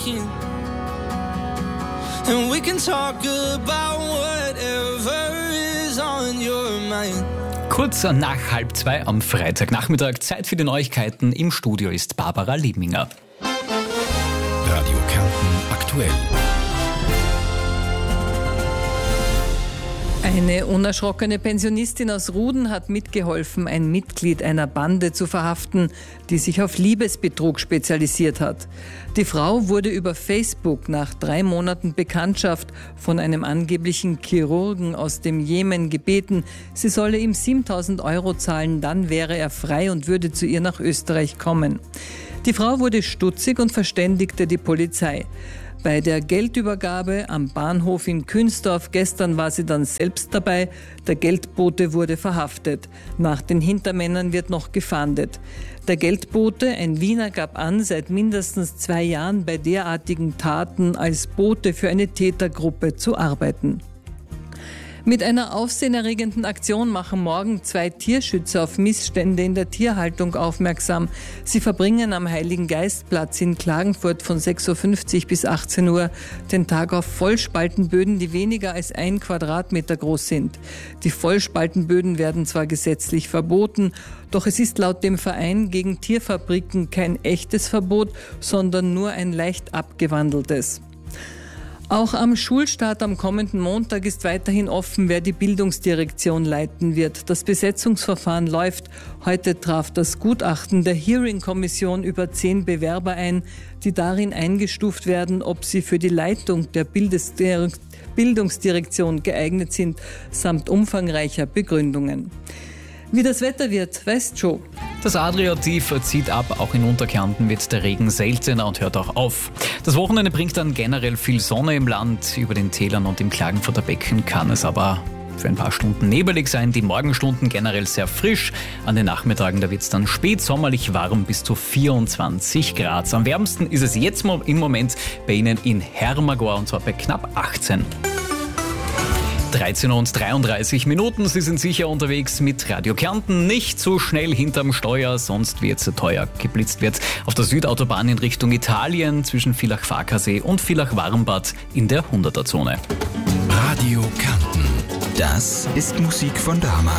And we can talk about whatever is on your mind. Kurz nach 1:30 am Freitagnachmittag. Zeit für die Neuigkeiten. Im Studio ist Barbara Liebminger. Radio Kärnten aktuell. Eine unerschrockene Pensionistin aus Ruden hat mitgeholfen, ein Mitglied einer Bande zu verhaften, die sich auf Liebesbetrug spezialisiert hat. Die Frau wurde über Facebook nach 3 Monaten Bekanntschaft von einem angeblichen Chirurgen aus dem Jemen gebeten, sie solle ihm 7.000 € zahlen, dann wäre er frei und würde zu ihr nach Österreich kommen. Die Frau wurde stutzig und verständigte die Polizei. Bei der Geldübergabe am Bahnhof in Künzdorf gestern war sie dann selbst dabei. Der Geldbote wurde verhaftet. Nach den Hintermännern wird noch gefahndet. Der Geldbote, ein Wiener, gab an, seit mindestens 2 Jahren bei derartigen Taten als Bote für eine Tätergruppe zu arbeiten. Mit einer aufsehenerregenden Aktion machen morgen 2 Tierschützer auf Missstände in der Tierhaltung aufmerksam. Sie verbringen am Heiligen-Geist-Platz in Klagenfurt von 6.50 Uhr bis 18 Uhr den Tag auf Vollspaltenböden, die weniger als 1 Quadratmeter groß sind. Die Vollspaltenböden werden zwar gesetzlich verboten, doch es ist laut dem Verein gegen Tierfabriken kein echtes Verbot, sondern nur ein leicht abgewandeltes. Auch am Schulstart am kommenden Montag ist weiterhin offen, wer die Bildungsdirektion leiten wird. Das Besetzungsverfahren läuft. Heute traf das Gutachten der Hearing-Kommission über 10 Bewerber ein, die darin eingestuft werden, ob sie für die Leitung der Bildungsdirektion geeignet sind, samt umfangreicher Begründungen. Wie das Wetter wird, weißt Joe. Das Adria-Tief zieht ab, auch in Unterkärnten wird der Regen seltener und hört auch auf. Das Wochenende bringt dann generell viel Sonne im Land, über den Tälern und im Klagenfurter Becken kann es aber für ein paar Stunden nebelig sein, die Morgenstunden generell sehr frisch, an den Nachmittagen da wird es dann spätsommerlich warm bis zu 24 Grad. Am wärmsten ist es jetzt im Moment bei Ihnen in Hermagor und zwar bei knapp 18. 13:33 Minuten. Sie sind sicher unterwegs mit Radio Kärnten. Nicht so schnell hinterm Steuer, sonst wird es teuer. Geblitzt wird auf der Südautobahn in Richtung Italien zwischen Villach-Farkasee und Villach-Warmbad in der 100er-Zone. Radio Kärnten. Das ist Musik von damals.